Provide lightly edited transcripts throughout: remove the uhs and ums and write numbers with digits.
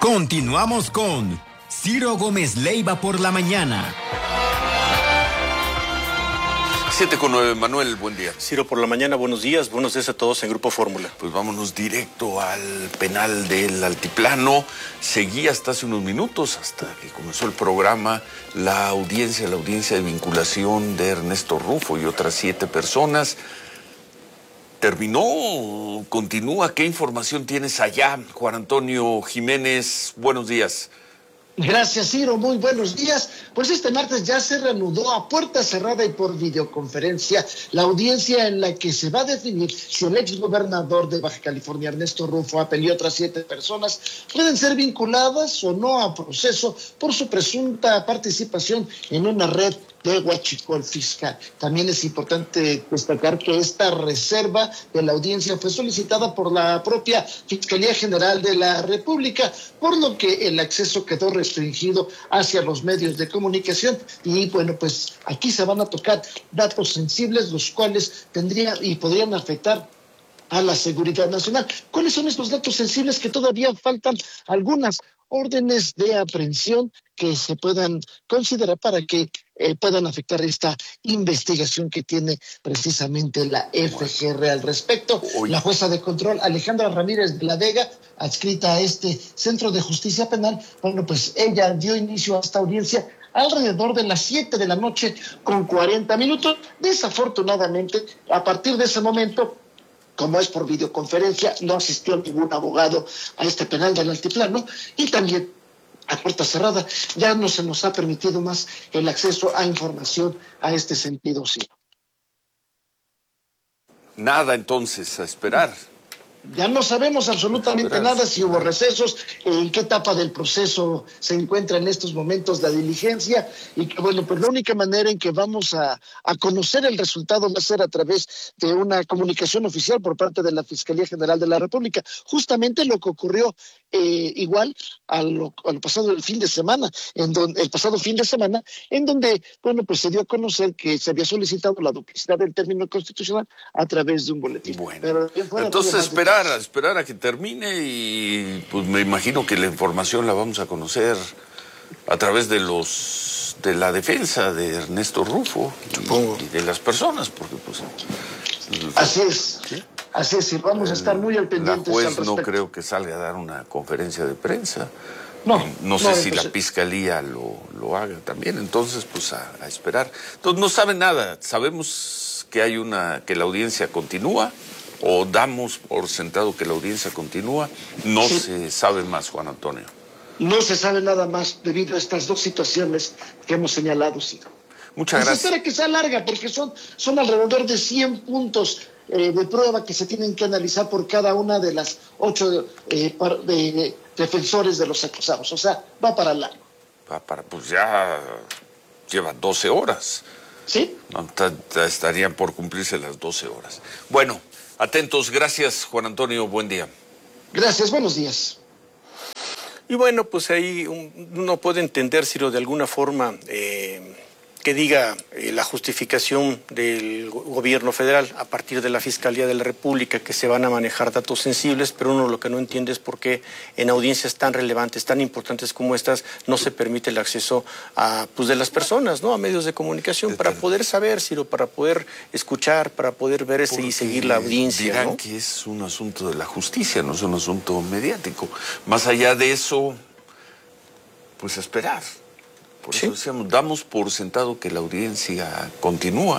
Continuamos con Ciro Gómez Leiva por la mañana. 7:09, Manuel, buen día. Ciro por la mañana, buenos días a todos en Grupo Fórmula. Pues vámonos directo al penal del Altiplano. Seguí hasta hace unos minutos, hasta que comenzó el programa, la audiencia de vinculación de Ernesto Rufo y otras 7 personas. ¿Terminó? ¿Continúa? ¿Qué información tienes allá? Juan Antonio Jiménez, buenos días. Gracias, Ciro. Muy buenos días. Pues este martes ya se reanudó a puerta cerrada y por videoconferencia la audiencia en la que se va a definir si el exgobernador de Baja California, Ernesto Rufo, Apel y otras 7 personas pueden ser vinculadas o no a proceso por su presunta participación en una red de huachicol fiscal. También es importante destacar que esta reserva de la audiencia fue solicitada por la propia Fiscalía General de la República, por lo que el acceso quedó restringido hacia los medios de comunicación y bueno, pues aquí se van a tocar datos sensibles, los cuales tendrían y podrían afectar a la seguridad nacional. ¿Cuáles son estos datos sensibles? Que todavía faltan algunas órdenes de aprehensión que se puedan considerar para que puedan afectar esta investigación que tiene precisamente la FGR al respecto. La jueza de control Alejandra Ramírez de la Vega, adscrita a este Centro de Justicia Penal, bueno, pues ella dio inicio a esta audiencia alrededor de las 7 de la noche con 40 minutos. Desafortunadamente, a partir de ese momento, como es por videoconferencia, no asistió ningún abogado a este penal del Altiplano y también a puerta cerrada ya no se nos ha permitido más el acceso a información a este sentido, sí. Nada entonces, a esperar. Ya no sabemos absolutamente nada, si hubo recesos, en qué etapa del proceso se encuentra en estos momentos la diligencia, y que bueno, pues la única manera en que vamos a conocer el resultado va a ser a través de una comunicación oficial por parte de la Fiscalía General de la República. Justamente lo que ocurrió igual a lo pasado el fin de semana, en donde, bueno, pues se dio a conocer que se había solicitado la duplicidad del término constitucional a través de un boletín. Bueno, pero entonces esperar a que termine y pues me imagino que la información la vamos a conocer a través de la defensa de Ernesto Rufo y de las personas, porque pues así es. ¿Sí? Así es, y vamos a estar muy al pendiente. La juez no creo que salga a dar una conferencia de prensa. No sé si entonces, la fiscalía lo haga también, entonces pues a esperar. Entonces no saben nada, sabemos que que la audiencia continúa, o damos por sentado que la audiencia continúa, no se sabe más, Juan Antonio. No se sabe nada más debido a estas 2 situaciones que hemos señalado, sí. Muchas gracias. Se espera que sea larga porque son alrededor de 100 puntos de prueba que se tienen que analizar por cada una de las 8 defensores de los acusados. O sea, va para largo. Pues ya lleva 12 horas. ¿Sí? No, estarían por cumplirse las 12 horas. Bueno, atentos, gracias Juan Antonio, buen día. Gracias, buenos días. Y bueno, pues ahí uno puede entender, Ciro, de alguna forma que diga la justificación del gobierno federal a partir de la Fiscalía de la República que se van a manejar datos sensibles, pero uno lo que no entiende es por qué en audiencias tan relevantes, tan importantes como estas, no se permite el acceso de las personas, ¿no? A medios de comunicación para poder saber, Ciro, para poder escuchar, para poder ver y seguir la audiencia. Dirán, ¿no? que es un asunto de la justicia, no es un asunto mediático. Más allá de eso, pues esperar. Por eso decíamos, damos por sentado que la audiencia continúa.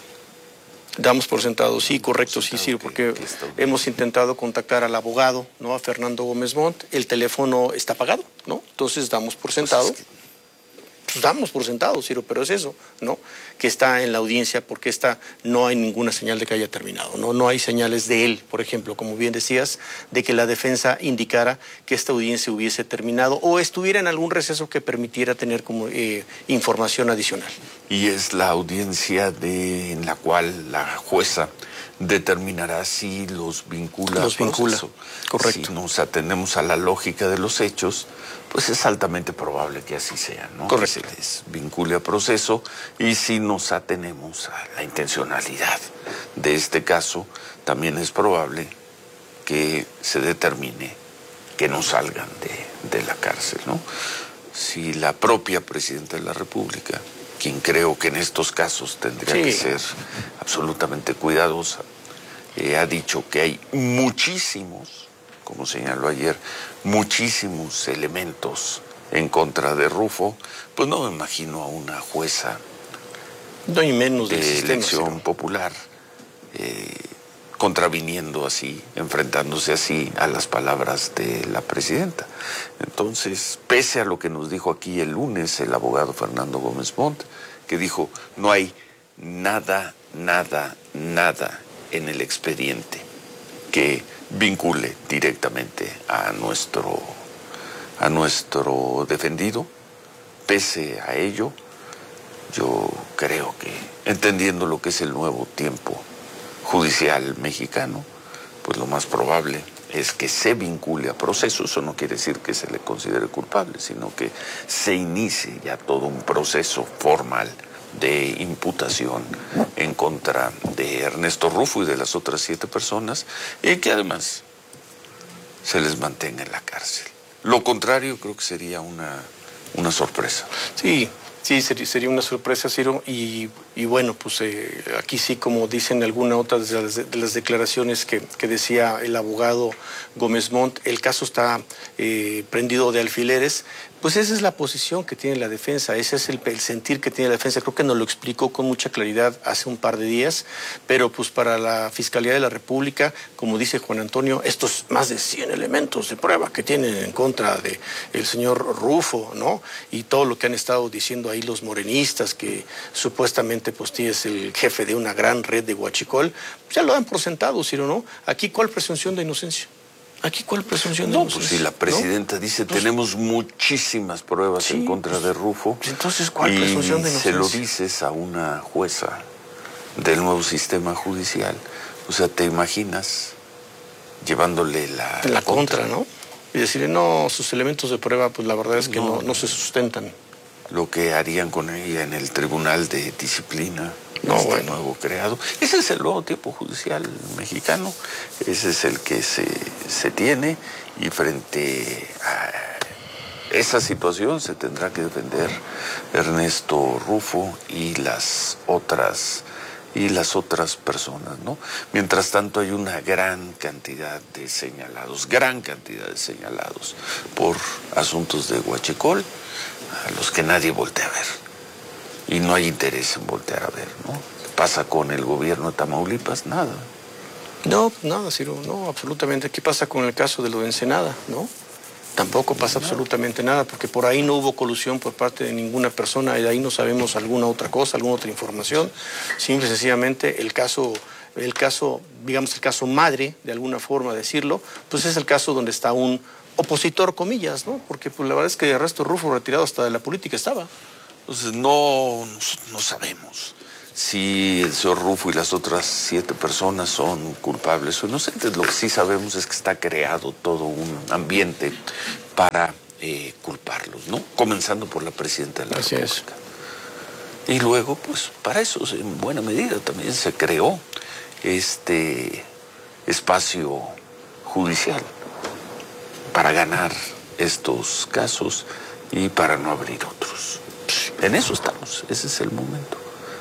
Damos por sentado, sí, correcto, sí, porque hemos intentado contactar al abogado, ¿no? A Fernando Gómez Montt, el teléfono está apagado, ¿no? Entonces damos por sentado. Damos por sentado, Ciro, pero es eso, ¿no? Que está en la audiencia porque no hay ninguna señal de que haya terminado, ¿no? No hay señales de él, por ejemplo, como bien decías, de que la defensa indicara que esta audiencia hubiese terminado o estuviera en algún receso que permitiera tener como información adicional. Y es la audiencia en la cual la jueza determinará si los vincula. Correcto. Si nos atenemos a la lógica de los hechos, pues es altamente probable que así sea, ¿no? Correcto. Que se les vincule a proceso, y si nos atenemos a la intencionalidad de este caso, también es probable que se determine que no salgan de la cárcel, ¿no? Si la propia presidenta de la República, quien creo que en estos casos tendría que ser absolutamente cuidadosa, ha dicho que hay muchísimos, como señaló ayer, muchísimos elementos en contra de Rufo, pues no me imagino a una jueza no hay menos de elección popular contraviniendo así, enfrentándose así a las palabras de la presidenta. Entonces, pese a lo que nos dijo aquí el lunes el abogado Fernando Gómez Montt, que dijo, no hay nada en el expediente que vincule directamente a nuestro defendido, pese a ello, yo creo que, entendiendo lo que es el nuevo tiempo judicial mexicano, pues lo más probable es que se vincule a proceso. Eso no quiere decir que se le considere culpable, sino que se inicie ya todo un proceso formal de imputación en contra de Ernesto Rufo y de las otras 7 personas, y que además se les mantenga en la cárcel. Lo contrario creo que sería una sorpresa. Sí, sería una sorpresa, Ciro, y bueno, pues aquí sí, como dicen alguna otra de las declaraciones que decía el abogado Gómez Montt, el caso está prendido de alfileres. Pues esa es la posición que tiene la defensa, ese es el sentir que tiene la defensa. Creo que nos lo explicó con mucha claridad hace un par de días, pero pues para la Fiscalía de la República, como dice Juan Antonio, estos más de 100 elementos de prueba que tienen en contra de el señor Rufo, ¿no? Y todo lo que han estado diciendo ahí los morenistas, que supuestamente pues es el jefe de una gran red de huachicol, ya lo dan por sentado, Ciro, ¿no? Aquí, ¿cuál presunción de inocencia? Aquí, ¿cuál presunción de inocencia? No, pues si la presidenta dice, tenemos muchísimas pruebas en contra de Rufo. Entonces, ¿cuál presunción de inocencia? Se lo dices a una jueza del nuevo sistema judicial, o sea, te imaginas llevándole la contra, ¿no? Y decirle, no, sus elementos de prueba, pues la verdad es que no se sustentan. Lo que harían con ella en el Tribunal de Disciplina. Nuevo creado. Ese es el nuevo tiempo judicial mexicano, ese es el que se tiene, y frente a esa situación se tendrá que defender Ernesto Rufo y las otras personas, ¿no? Mientras tanto hay una gran cantidad de señalados por asuntos de huachicol, a los que nadie voltea a ver. Y no hay interés en voltear a ver, ¿no? ¿Pasa con el gobierno de Tamaulipas? Nada. No, nada, Ciro, no, absolutamente. ¿Qué pasa con el caso de lo de Ensenada, no? Tampoco pasa absolutamente nada, porque por ahí no hubo colusión por parte de ninguna persona, y de ahí no sabemos alguna otra cosa, alguna otra información. Simple y sencillamente el caso, digamos, el caso madre, de alguna forma decirlo, pues es el caso donde está un opositor, comillas, ¿no? Porque pues la verdad es que Ernesto Rufo, retirado hasta de la política, estaba. Entonces no sabemos si el señor Rufo y las otras 7 personas son culpables o inocentes. Lo que sí sabemos es que está creado todo un ambiente para culparlos, ¿no? Comenzando por la presidenta de la República. Y luego, pues, para eso, en buena medida, también se creó este espacio judicial para ganar estos casos y para no abrir otros. En eso estamos, ese es el momento.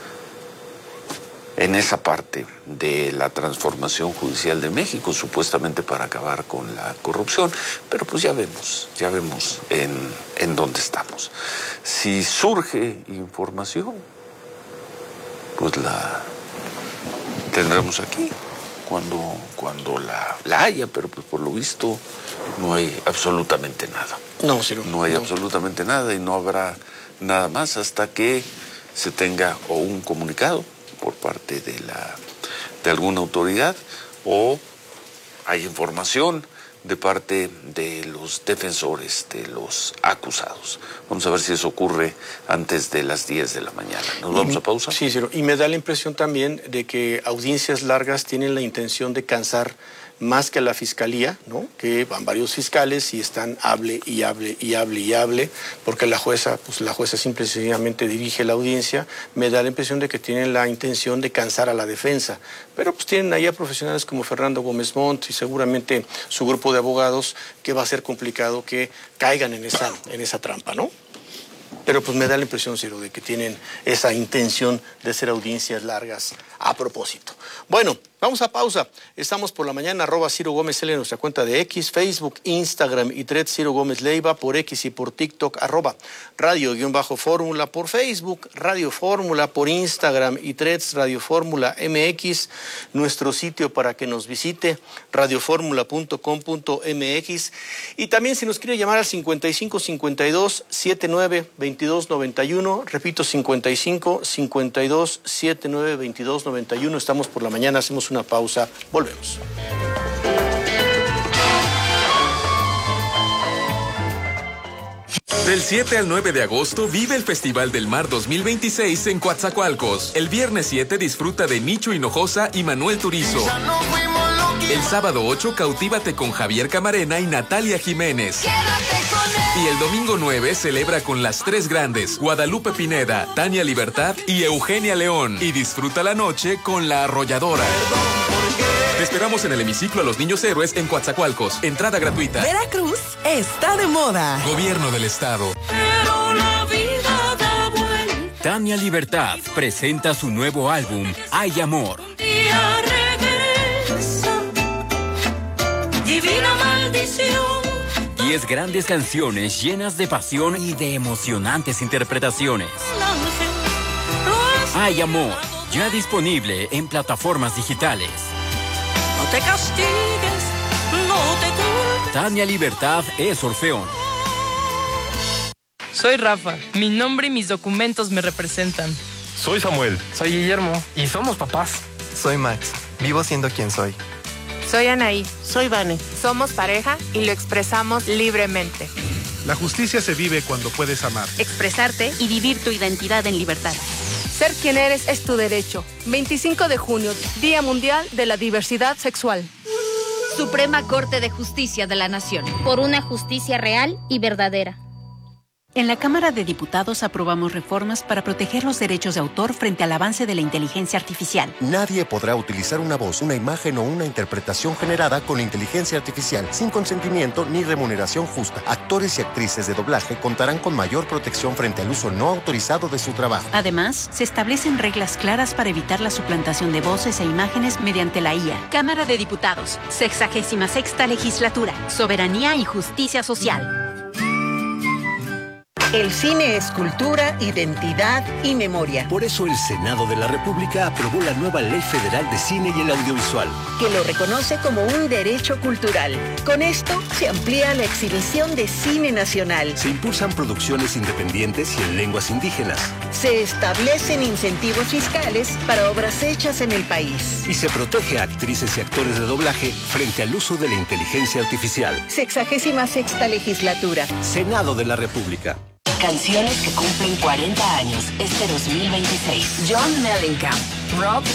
En esa parte de la transformación judicial de México, supuestamente para acabar con la corrupción, pero pues ya vemos en dónde estamos. Si surge información, pues la tendremos aquí cuando la haya, pero pues por lo visto no hay absolutamente nada. No, Ciro. No hay absolutamente nada, y no habrá nada más hasta que se tenga o un comunicado por parte de alguna autoridad, o hay información de parte de los defensores de los acusados. Vamos a ver si eso ocurre antes de las 10 de la mañana. ¿Nos vamos a pausa? Sí, Ciro. Y me da la impresión también de que audiencias largas tienen la intención de cansar más que a la fiscalía, ¿no? Que van varios fiscales y están hable, porque la jueza simple y sencillamente dirige la audiencia. Me da la impresión de que tienen la intención de cansar a la defensa, pero pues tienen ahí a profesionales como Fernando Gómez Montt y seguramente su grupo de abogados, que va a ser complicado que caigan en esa trampa, ¿no? Pero pues me da la impresión, Ciro, de que tienen esa intención de hacer audiencias largas a propósito. Bueno, vamos a pausa. Estamos por la mañana, @Ciro Gómez L en nuestra cuenta de X, Facebook, Instagram y Threads Ciro Gómez Leiva, por X y por TikTok, @Radio_Fórmula por Facebook, Radio Fórmula por Instagram y Threads Radio Fórmula MX, nuestro sitio para que nos visite, radioformula.com.mx, y también si nos quiere llamar al 55 52 79 22 91, repito, 55 52 79 22 91. Estamos por la mañana, hacemos una pausa, volvemos. Del 7 al 9 de agosto vive el Festival del Mar 2026 en Coatzacoalcos. El viernes 7 disfruta de Nicho Hinojosa y Manuel Turizo. El sábado 8 cautívate con Javier Camarena y Natalia Jiménez. Y el domingo 9 celebra con las tres grandes, Guadalupe Pineda, Tania Libertad y Eugenia León. Y disfruta la noche con La Arrolladora. Te esperamos en el hemiciclo a los Niños Héroes en Coatzacoalcos. Entrada gratuita. Veracruz está de moda. Gobierno del Estado. Pero la vida da vuelta. Tania Libertad presenta su nuevo álbum, Hay Amor. Un día regresa, divina maldición. 10 grandes canciones llenas de pasión y de emocionantes interpretaciones. Hay Amor, ya disponible en plataformas digitales. No te castigues, no te culpes. Tania Libertad es Orfeón. Soy Rafa, mi nombre y mis documentos me representan. Soy Samuel. Soy Guillermo. Y somos papás. Soy Max, vivo siendo quien soy. Soy Anaí. Soy Vane. Somos pareja y lo expresamos libremente. La justicia se vive cuando puedes amar, expresarte y vivir tu identidad en libertad. Ser quien eres es tu derecho. 25 de junio, Día Mundial de la Diversidad Sexual. Suprema Corte de Justicia de la Nación. Por una justicia real y verdadera. En la Cámara de Diputados aprobamos reformas para proteger los derechos de autor frente al avance de la inteligencia artificial. Nadie podrá utilizar una voz, una imagen o una interpretación generada con inteligencia artificial sin consentimiento ni remuneración justa. Actores y actrices de doblaje contarán con mayor protección frente al uso no autorizado de su trabajo. Además, se establecen reglas claras para evitar la suplantación de voces e imágenes mediante la IA. Cámara de Diputados, 66ª Legislatura. Soberanía y justicia social. El cine es cultura, identidad y memoria. Por eso el Senado de la República aprobó la nueva Ley Federal de Cine y el Audiovisual, que lo reconoce como un derecho cultural. Con esto se amplía la exhibición de cine nacional. Se impulsan producciones independientes y en lenguas indígenas. Se establecen incentivos fiscales para obras hechas en el país. Y se protege a actrices y actores de doblaje frente al uso de la inteligencia artificial. 66ª Legislatura. Senado de la República. Canciones que cumplen 40 años este 2026. John Mellencamp, rock